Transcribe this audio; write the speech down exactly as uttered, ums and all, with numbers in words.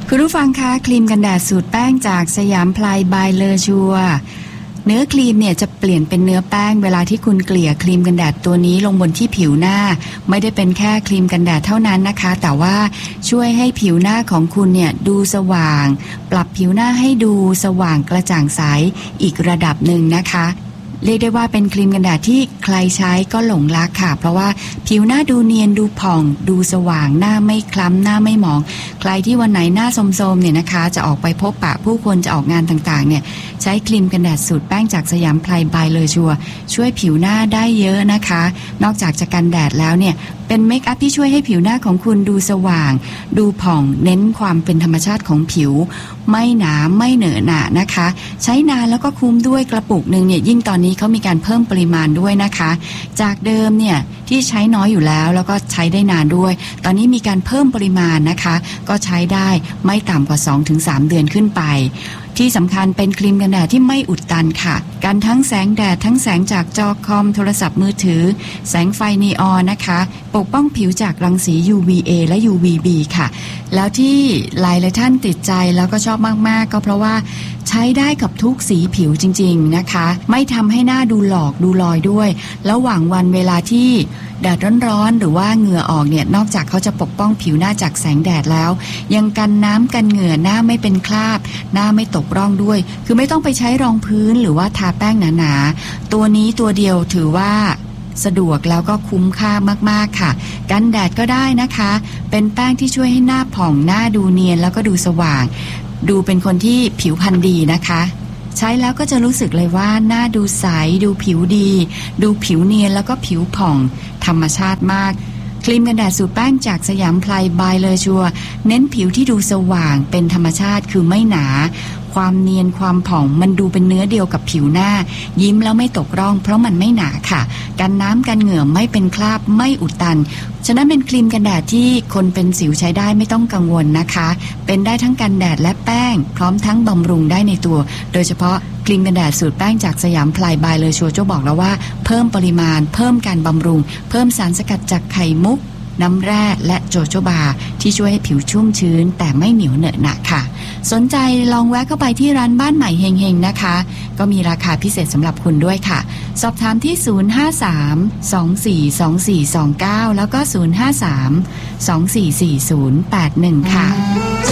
คุณผู้ฟังคะครีมกันแดดสูตรแป้งจากสยามพลายบายเลอชัวเนื้อครีมเนี่ยจะเปลี่ยนเป็นเนื้อแป้งเวลาที่คุณเกลี่ยครีมกันแดดตัวนี้ลงบนที่ผิวหน้าไม่ได้เป็นแค่ครีมกันแดดเท่านั้นนะคะแต่ว่าช่วยให้ผิวหน้าของคุณเนี่ยดูสว่างปรับผิวหน้าให้ดูสว่างกระจ่างใสอีกระดับหนึ่งนะคะเรียกได้ว่าเป็นครีมกันแดดที่ใครใช้ก็หลงรักค่ะเพราะว่าผิวหน้าดูเนียนดูผ่องดูสว่างหน้าไม่คล้ำหน้าไม่หมองใครที่วันไหนหน้าโทรมๆเนี่ยนะคะจะออกไปพบปะผู้คนจะออกงานต่างๆเนี่ยใช้ครีมกันแดดสูตรแป้งจากสยามพลายบายเลอชัวช่วยผิวหน้าได้เยอะนะคะนอกจากจะกันแดดแล้วเนี่ยเป็นเมคอัพที่ช่วยให้ผิวหน้าของคุณดูสว่างดูผ่องเน้นความเป็นธรรมชาติของผิวไม่หนาไม่เหนอะหนะนะคะใช้นานแล้วก็คุ้มด้วยกระปุกนึงเนี่ยยิ่งตอนนี้เขามีการเพิ่มปริมาณด้วยนะคะจากเดิมเนี่ยที่ใช้น้อยอยู่แล้วแล้วก็ใช้ได้นานด้วยตอนนี้มีการเพิ่มปริมาณนะคะก็ใช้ได้ไม่ต่ำกว่า สองถึงสาม เดือนขึ้นไปที่สำคัญเป็นครีมกันแดดที่ไม่อุดตันค่ะกันทั้งแสงแดดทั้งแสงจากจอคอมโทรศัพท์มือถือแสงไฟนีออนนะคะปกป้องผิวจากรังสี ยู วี เอ และ ยู วี บี ค่ะแล้วที่หลายหลายท่านติดใจแล้วก็ชอบมากๆก็เพราะว่าใช้ได้กับทุกสีผิวจริงๆนะคะไม่ทำให้หน้าดูหลอกดูลอยด้วยระหว่างวันเวลาที่แดดร้อนๆหรือว่าเหงื่อออกเนี่ยนอกจากเขาจะปกป้องผิวหน้าจากแสงแดดแล้วยังกันน้ำกันเหงื่อหน้าไม่เป็นคราบหน้าไม่ตกร่องด้วยคือไม่ต้องไปใช้รองพื้นหรือว่าทาแป้งหนาๆตัวนี้ตัวเดียวถือว่าสะดวกแล้วก็คุ้มค่ามากๆค่ะกันแดดก็ได้นะคะเป็นแป้งที่ช่วยให้หน้าผ่องหน้าดูเนียนแล้วก็ดูสว่างดูเป็นคนที่ผิวพรรณดีนะคะใช้แล้วก็จะรู้สึกเลยว่าหน้าดูใสดูผิวดีดูผิวเนียนแล้วก็ผิวผ่องธรรมชาติมากครีมกันแดดสูตรแป้งจากสยามพลายบายเลอชัวเน้นผิวที่ดูสว่างเป็นธรรมชาติคือไม่หนาความเนียนความผ่องมันดูเป็นเนื้อเดียวกับผิวหน้ายิ้มแล้วไม่ตกร่องเพราะมันไม่หนาค่ะกันน้ำกันเหงื่อไม่เป็นคราบไม่อุดตันฉะนั้นเป็นครีมกันแดดที่คนเป็นสิวใช้ได้ไม่ต้องกังวลนะคะเป็นได้ทั้งกันแดดและแป้งพร้อมทั้งบำรุงได้ในตัวโดยเฉพาะครีมกันแดดสูตรแป้งจากสยามพลายบายเลอชัวโจ้บอกแล้วว่าเพิ่มปริมาณเพิ่มการบำรุงเพิ่มสารสกัดจากไข่มุกน้ำแร่และโจโจบาที่ช่วยให้ผิวชุ่มชื้นแต่ไม่เหนียวเหนอะหนะค่ะสนใจลองแวะเข้าไปที่ร้านบ้านใหม่เฮงๆนะคะก็มีราคาพิเศษสำหรับคุณด้วยค่ะสอบถามที่ศูนย์ ห้า สาม สอง สี่ สอง สี่ สอง เก้าแล้วก็ศูนย์ ห้า สาม สอง สี่ สี่ ศูนย์ แปด หนึ่งค่ะ